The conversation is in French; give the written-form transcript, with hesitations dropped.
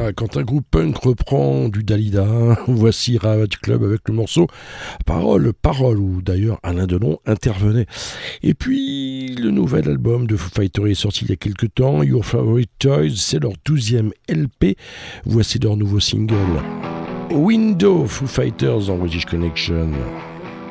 Voilà, quand un groupe punk reprend du Dalida, voici Riot Club avec le morceau Parole, où d'ailleurs Alain Delon intervenait. Et puis, le nouvel album de Foo Fighters est sorti il y a quelques temps, Your Favorite Toys, c'est leur 12e LP. Voici leur nouveau single, Window, Foo Fighters en British Connection.